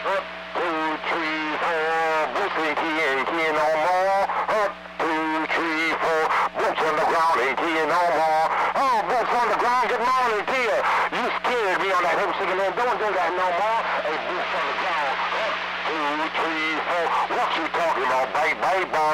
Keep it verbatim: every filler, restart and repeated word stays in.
Up, two, three, four. Boots ain't here, ain't here no more. Up, two, three, four. Boots on the ground, ain't here no more. Oh, boots on the ground, good morning, dear. You scared me on that hip singing there. Don't do that no more. Hey, boots on the ground. Up, two, three, four. What you talking about, baby, baby?